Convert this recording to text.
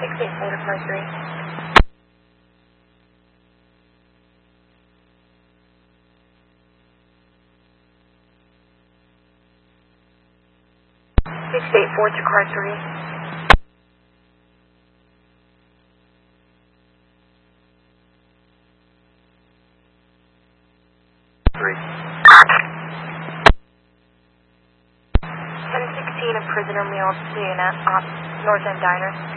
684 to car 3. To car 3. A prisoner meal to North End Diner.